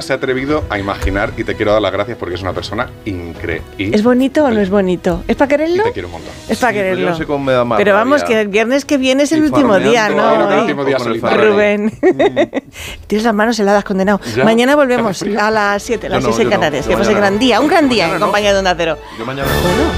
se ha atrevido a imaginar y te quiero dar las gracias porque es una persona increíble. ¿Es bonito o no es bonito? ¿Es para quererlo? Y te quiero un montón. Es para quererlo. Yo no sé cómo me da más Pero vamos, rabia. que el viernes que viene es el Y último día, farmeando, ¿no? el último día Con el solitario. Rubén. Tienes las manos heladas, condenado. Ya, Mañana volvemos hace frío. a las 7, las Yo no, 6 en yo no. Canarias. Yo Que pase mañana gran no. día, un gran día Mañana en no. compañía de Onda Cero. Yo mañana... Bueno.